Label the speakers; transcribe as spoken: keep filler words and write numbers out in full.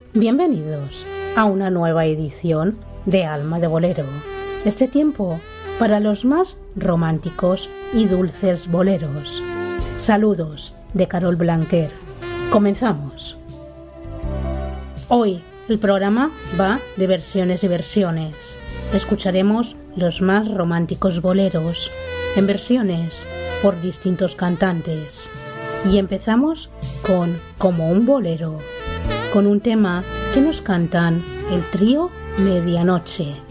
Speaker 1: Bienvenidos a una nueva edición de Alma de Bolero. Este tiempo para los más románticos y dulces boleros. Saludos de Carol Blanquer. Comenzamos. Hoy el programa va de versiones y versiones. Escucharemos los más románticos boleros en versiones por distintos cantantes. Y empezamos con Como un bolero, con un tema que nos cantan el trío Medianoche.